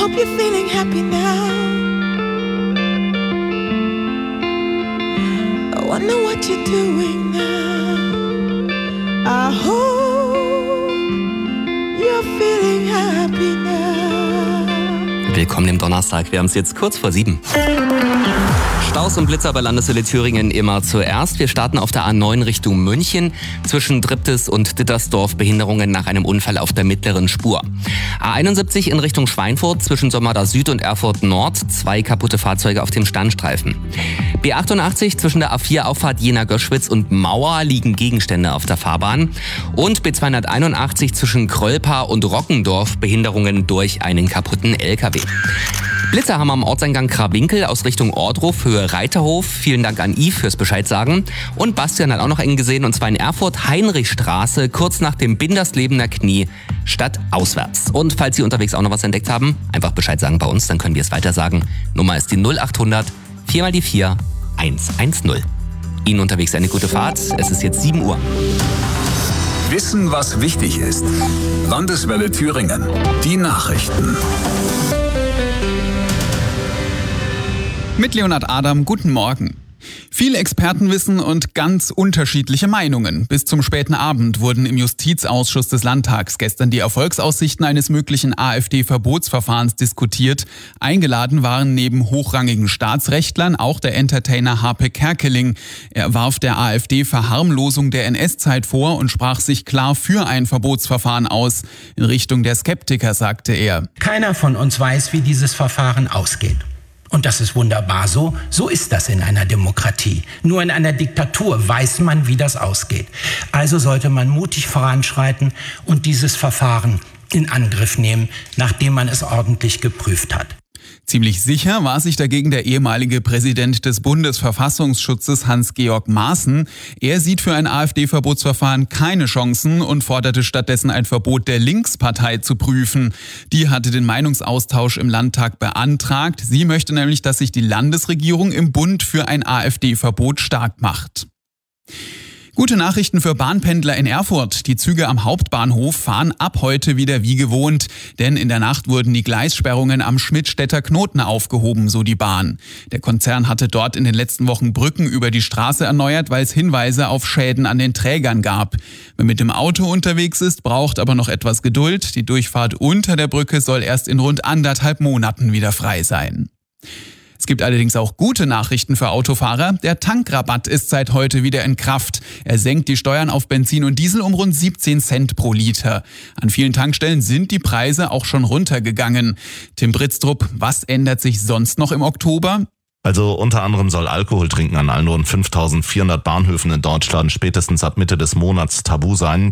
hope you're feeling happy now. I wonder what you're doing now. I hope you're feeling happy now. Willkommen im Donnerstag. Wir haben es jetzt kurz vor 7. Staus und Blitzer bei Landeshölle Thüringen immer zuerst. Wir starten auf der A9 Richtung München. Zwischen Dribtes und Dittersdorf Behinderungen nach einem Unfall auf der mittleren Spur. A71 in Richtung Schweinfurt zwischen Sommerda Süd und Erfurt Nord. 2 kaputte Fahrzeuge auf dem Standstreifen. B88 zwischen der A4 Auffahrt Jena-Göschwitz und Mauer liegen Gegenstände auf der Fahrbahn. Und B281 zwischen Krölpa und Rockendorf Behinderungen durch einen kaputten LKW. Blitzer haben am Ortseingang Krawinkel aus Richtung Ohrdruf, Höhe Reiterhof. Vielen Dank an Yves fürs Bescheid sagen. Und Bastian hat auch noch einen gesehen, und zwar in Erfurt, Heinrichstraße, kurz nach dem Binderslebener Knie, stadtauswärts. Und falls Sie unterwegs auch noch was entdeckt haben, einfach Bescheid sagen bei uns, dann können wir es weiter sagen. Nummer ist die 0800 4x4 110. Ihnen unterwegs eine gute Fahrt. Es ist jetzt 7 Uhr. Wissen, was wichtig ist. Landeswelle Thüringen. Die Nachrichten. Mit Leonhard Adam, guten Morgen. Viel Expertenwissen und ganz unterschiedliche Meinungen. Bis zum späten Abend wurden im Justizausschuss des Landtags gestern die Erfolgsaussichten eines möglichen AfD-Verbotsverfahrens diskutiert. Eingeladen waren neben hochrangigen Staatsrechtlern auch der Entertainer Harpe Kerkeling. Er warf der AfD Verharmlosung der NS-Zeit vor und sprach sich klar für ein Verbotsverfahren aus. In Richtung der Skeptiker sagte er: Keiner von uns weiß, wie dieses Verfahren ausgeht. Und das ist wunderbar so. So ist das in einer Demokratie. Nur in einer Diktatur weiß man, wie das ausgeht. Also sollte man mutig voranschreiten und dieses Verfahren in Angriff nehmen, nachdem man es ordentlich geprüft hat. Ziemlich sicher war sich dagegen der ehemalige Präsident des Bundesverfassungsschutzes Hans-Georg Maaßen. Er sieht für ein AfD-Verbotsverfahren keine Chancen und forderte stattdessen ein Verbot der Linkspartei zu prüfen. Die hatte den Meinungsaustausch im Landtag beantragt. Sie möchte nämlich, dass sich die Landesregierung im Bund für ein AfD-Verbot stark macht. Gute Nachrichten für Bahnpendler in Erfurt. Die Züge am Hauptbahnhof fahren ab heute wieder wie gewohnt. Denn in der Nacht wurden die Gleissperrungen am Schmidtstädter Knoten aufgehoben, so die Bahn. Der Konzern hatte dort in den letzten Wochen Brücken über die Straße erneuert, weil es Hinweise auf Schäden an den Trägern gab. Wer mit dem Auto unterwegs ist, braucht aber noch etwas Geduld. Die Durchfahrt unter der Brücke soll erst in rund 1,5 Monaten wieder frei sein. Es gibt allerdings auch gute Nachrichten für Autofahrer. Der Tankrabatt ist seit heute wieder in Kraft. Er senkt die Steuern auf Benzin und Diesel um rund 17 Cent pro Liter. An vielen Tankstellen sind die Preise auch schon runtergegangen. Tim Britztrup, was ändert sich sonst noch im Oktober? Also unter anderem soll Alkohol trinken an allen rund 5.400 Bahnhöfen in Deutschland spätestens ab Mitte des Monats tabu sein.